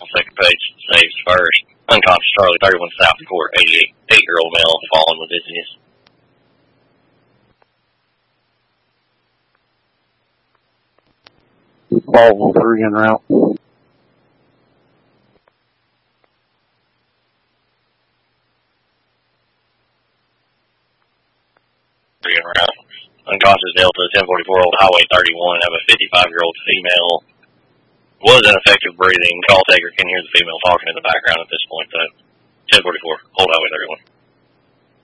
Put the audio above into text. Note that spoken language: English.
on second page. Saves first. Unconscious Charlie, 31 South Court, 88-year-old male, fallen with dizziness. Ball 3 en route. 3 en route. Unconscious Delta, 1044 Old Highway 31, have a 55-year-old female. Was ineffective breathing. Call taker can hear the female talking in the background at this point, though. 1044 Old Highway 31.